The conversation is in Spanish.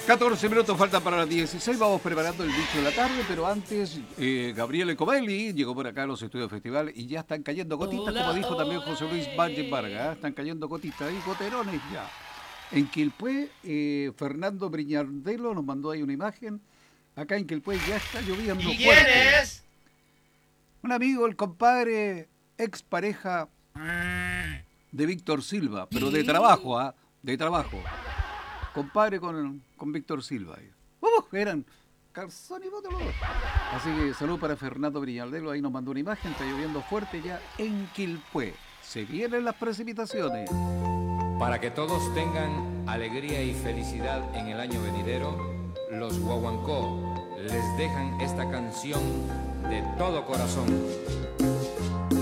14 minutos faltan para las 16. Vamos preparando el bicho de la tarde, pero antes, Gabriele Covelli llegó por acá a los estudios del festival y ya están cayendo gotitas, como dijo también José Luis Valle Vargas. Están cayendo gotitas y goterones ya. En Quilpué, Fernando Briñardelo nos mandó ahí una imagen. Acá en Quilpué ya está lloviendo ¿Y quién fuerte. es? Un amigo, el compadre, expareja de Víctor Silva, pero de trabajo, ¿ah? De trabajo. Compadre con Víctor Silva. Eran calzón y bota los dos. Así que salud para Fernando Briñaldelo. Ahí nos mandó una imagen. Está lloviendo fuerte ya en Quilpué. Se vienen las precipitaciones. Para que todos tengan alegría y felicidad en el año venidero, los Guaguancó les dejan esta canción de todo corazón.